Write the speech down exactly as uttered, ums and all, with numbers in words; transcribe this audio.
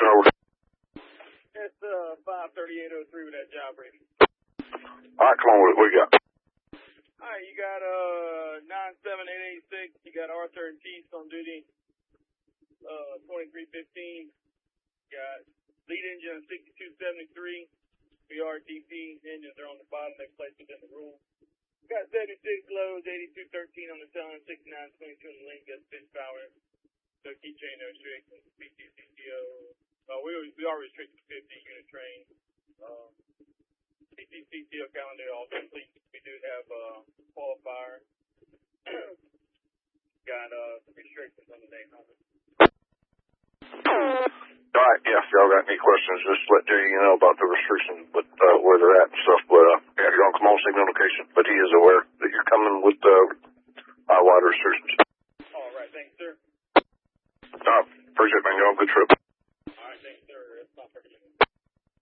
restriction over. It's uh, five thirty-eight oh three with that job briefing. All right, come on with it. What you got? All right, you got uh nine seven eight eight six. You got Arthur and Peace on duty. Uh, twenty-three fifteen. You got lead engine sixty-two seventy-three. B R T P engines are on the bottom. They placed within the rule. You got seventy-six loads, eighty-two thirteen on the tongue, sixty-nine twenty-two on the link. That's pitch power. So key chain no restrictions. P T C C O. Uh, we always, we are restricted to fifty unit train. Um, P T C C O calendar all complete. We do have uh, qualifier. Got uh, some restrictions on the day number. All right, yeah, if y'all got any questions, just let Jay know about the restrictions, but uh, where they're at and stuff. But uh, yeah, you're on Kamoa signal location, but he is aware that you're coming with uh, high water restrictions. All right, thanks, sir. All right, appreciate it, man. Y'all have a good trip.